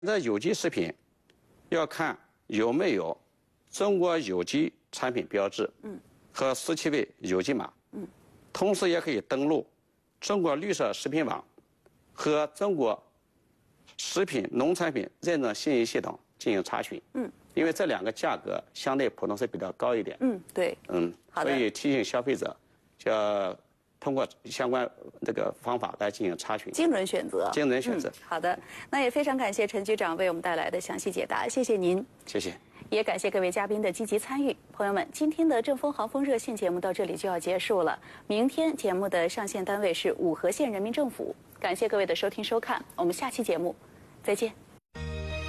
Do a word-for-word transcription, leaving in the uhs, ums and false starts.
这有机食品要看有没有中国有机产品标志，嗯，和十七位有机码，嗯，同时也可以登录中国绿色食品网和中国食品农产品认证信息系统进行查询，嗯，因为这两个价格相对普通是比较高一点， 嗯，对， 嗯，所以提醒消费者就要通过相关这个方法来进行查询， 精准选择， 精准选择、 嗯。好的，那也非常感谢陈局长为我们带来的详细解答，谢谢您。 谢谢。 也感谢各位嘉宾的积极参与。朋友们，今天的正风豪风热线节目到这里就要结束了。明天节目的上线单位是五河县人民政府。感谢各位的收听收看，我们下期节目再见。